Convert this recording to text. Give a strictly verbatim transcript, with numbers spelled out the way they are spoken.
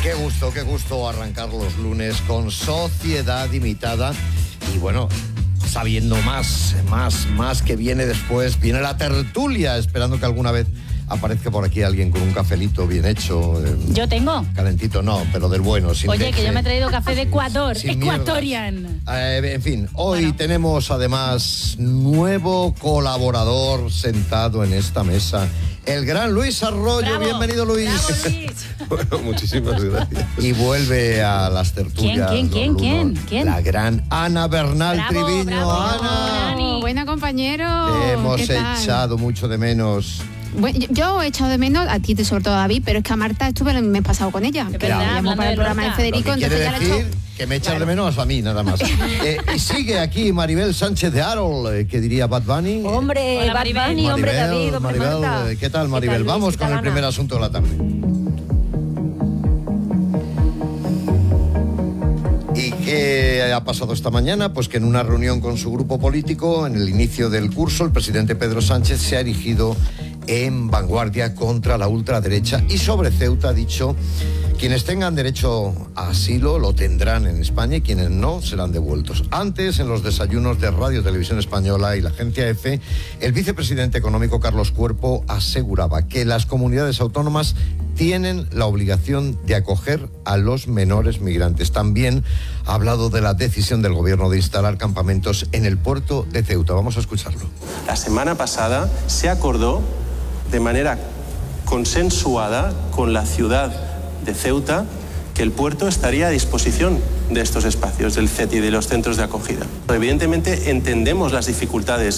Qué gusto, qué gusto arrancar los lunes con Sociedad Limitada. Y bueno, sabiendo más, más, más que viene después, viene la tertulia, esperando que alguna vez aparezca por aquí alguien con un cafelito bien hecho. Eh, yo tengo. Calentito, no, pero del bueno. Sin Oye, leche, que yo me he traído café de Ecuador, sin Ecuatorian. Eh, en fin, hoy bueno. tenemos además nuevo colaborador sentado en esta mesa. El gran Luis Arroyo. Bravo, Bienvenido, Luis. Bravo, Luis. Bueno, muchísimas gracias. Y vuelve a las tertulias. ¿Quién, quién, los quién, lunes, quién? La gran Ana Bernal Bravo, Triviño. bravo, Ana. Nani. Buena, compañero. Te hemos ¿Qué tal? echado mucho de menos. Bueno, yo, yo he echado de menos a ti, sobre todo a David, pero es que a Marta estuve el mes pasado con ella. Es Que verdad, la llamó hablando para el de programa de Rota. Federico, Lo que quiere entonces ya la he decir hecho. que me echas Claro. de menos a mí, nada más. eh, y sigue aquí Maribel Sánchez de Harold, eh, que diría Bad Bunny. Hombre, Hola, Bad Maribel. Bunny, hombre David, hombre Maribel, Marta. eh, ¿qué tal, Maribel? ¿Qué tal, Luis? Vamos ¿Qué con tal, el primer Ana? asunto de la tarde. ¿Y qué ha pasado esta mañana? Pues que en una reunión con su grupo político, en el inicio del curso, el presidente Pedro Sánchez se ha erigido en vanguardia contra la ultraderecha y sobre Ceuta ha dicho: quienes tengan derecho a asilo lo tendrán en España y quienes no serán devueltos. Antes, en los desayunos de Radio Televisión Española y la agencia EFE, el vicepresidente económico Carlos Cuerpo aseguraba que las comunidades autónomas tienen la obligación de acoger a los menores migrantes. También ha hablado de la decisión del gobierno de instalar campamentos en el puerto de Ceuta. Vamos a escucharlo. La semana pasada se acordó de manera consensuada con la ciudad de Ceuta que el puerto estaría a disposición de estos espacios del C E T I y de los centros de acogida. Evidentemente entendemos las dificultades